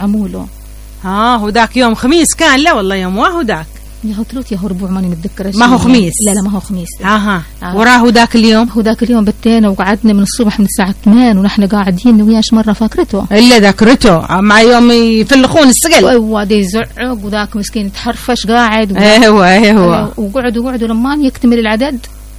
يطعموا له. هو ذاك يوم خميس كان؟ لا والله يوم واهو ذاك يا هو ثلاث يا هو ربوع ماني متذكرة. ما هو خميس؟ لا ما هو خميس. وراه ذاك اليوم. هو ذاك اليوم بتينا وقعدنا من الصبح من الساعة 8 ونحن قاعدين وياش مرة فاكرته إلا ذاكرته مع يوم يفلخون السقل. أيوة دي يزعق وذاك مسكين يتحرفش قاعد أيوة وقعدوا لما يكتمل العدد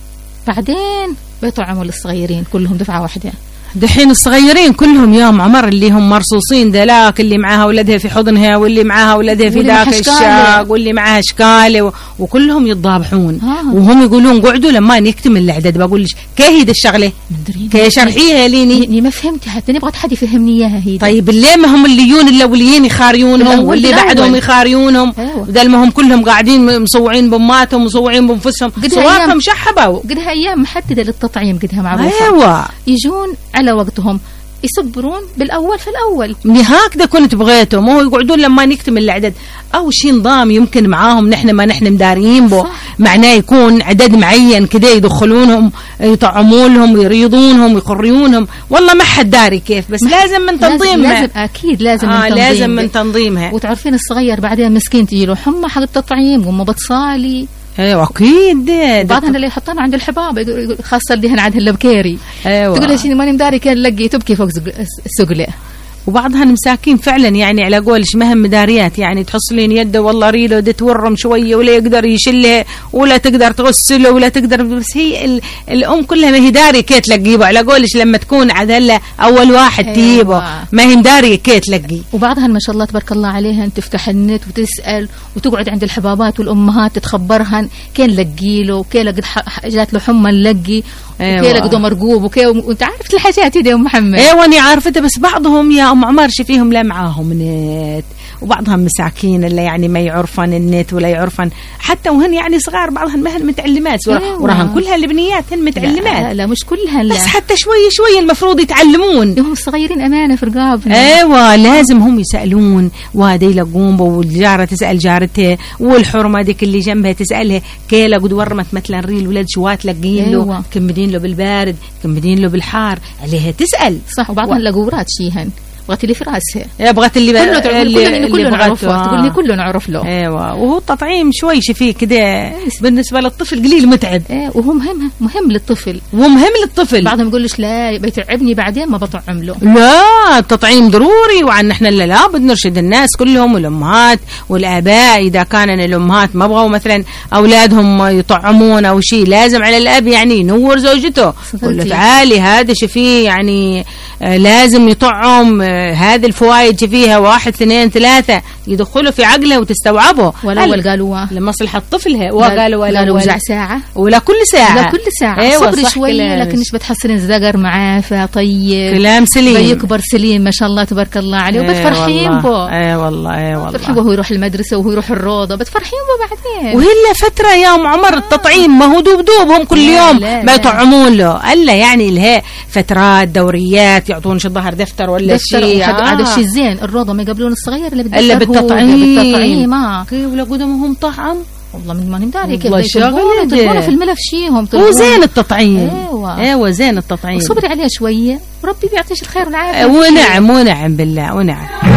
بعدين بيطعموا للصغيرين كلهم دفعة واحدة. دحين الصغيرين كلهم يوم عمر اللي هم مرصوصين دلاك، اللي معاها ولدها في حضنها واللي معاها ولدها في ذاك الشاق واللي معاها اشكال وكلهم يتضابحون وهم يقولون قعدوا لما يكتمل العدد. بقول لك كاهيد الشغله كي شرحيها ليني ما فهمتها حتى نبغى حد يفهمني اياها هي. طيب اللي ما هم الليون الاوليين يخاريونهم واللي بعدهم يخاريونهم بدل ما هم كلهم قاعدين مصوعين باماتهم مصوعين بانفسهم صواتهم شحبوا. قدها ايام محدده للتطعيم قدها معروفه. ايوه يجون على وقتهم يصبرون بالأول في الأول. هكذا كنت بغيته، مو يقعدون لما نكتمل العدد أو شيء نظام يمكن معاهم نحن ما نحن مداريين به. معناه يكون عدد معين كده يدخلونهم يطعمونهم ويريضونهم ويقريونهم. والله ما حد داري كيف، بس لازم من تنظيمها. لازم أكيد لازم من تنظيمها. لازم من تنظيمها. وتعرفين الصغير بعدين مسكين تجي له حمى حق التطعيم وما بتصالي. ايوه اكيد. بعضهم اللي يحطون عند الحباب خاصه الدهن عند هالبكيري. ايوه تقول شيء ماني مداري كان لقي تبكي فوق السقله. وبعضها المساكين فعلا يعني على قولش مهم مداريات، يعني تحصلين يده والله ريله دي تورم شويه ولا يقدر يشلها ولا تقدر تغسله ولا تقدر. بس هي الام كلها ما هي داري كيت تلقيه على قولش لما تكون عدله اول واحد تجيبه ما هي داري كيت تلقيه. وبعضها ما شاء الله تبارك الله عليها تفتح النت وتسال وتقعد عند الحبابات والامهات تتخبرهن كين لقيله كين لقد جات له حمى نلقي وكي لقدو مرقوب وانت عارفت الحاجات دي يا ام محمد. ايوه انا عارفتها. بس بعضهم يا ام عمر شفيهم لا معاهم نت وبعضهم مساكين اللي يعني ما يعرفن النت ولا يعرفن حتى وهن يعني صغار. بعضهم ما هن متعلمات وراهن كلها البنيات هن متعلمات. لا مش كلها لا. بس حتى شوي المفروض يتعلمون. هم صغيرين امانه في رقابنا. ايوه لازم هم يسالون وهذا يلقون والجاره تسال جارتها والحرمه ديك اللي جنبها تسالها كيلا قد ورمت مثلا ريل ولد شوات لقين له كمدين له بالبارد كمدين له بالحار عليها تسال. صح. وبعضهم لقورات شيهن بغت اللي في راسها بغت اللي كله نعرفه. تقول لي كله نعرف له. ايوه وهو التطعيم شوي فيه كده بالنسبه للطفل قليل متعب. وهو مهم للطفل ومهم للطفل. بعضهم يقول لك لا بيتعبني بعدين ما بطعم له. لا التطعيم ضروري. وعن احنا لا بد نرشد الناس كلهم والامهات والاباء اذا كان الامهات ما بغوا مثلا اولادهم يطعمون او شيء لازم على الاب يعني ينور زوجته يقول له تعالي هذا شفيه يعني لازم يطعم هذه الفوائد فيها 1 2 3 يدخلوا في عقله وتستوعبه. والأول قالوا لمصلحة الطفل قالوا وزع ساعة ولا كل ساعة. أيوة صبري شوية لكن مش بتحصلين زقر معافى طيب كلام سليم بيكبر سليم ما شاء الله تبارك الله عليه وبتفرحين به. اي والله بتفرحين وهو يروح المدرسة وهو يروح الروضة بتفرحين به بعدين. وهلا فترة يا أم عمر التطعيم ما هو دوب هم كل يوم ما يطعمون له ألا يعني لها فترات دوريات يعطون ظهر دفتر ولا شيء. هذا الشيء الزين الروضة ما يقبلون الصغير إلا بالتطعيم. ولا قدامهم طعم والله من ما نمداري كيف يطلبونه في الملف شيهم. هو زين التطعيم. ايوه زين التطعيم. وصبري عليه شوية وربي بيعطيش الخير والعافية. ونعم بالله ونعم.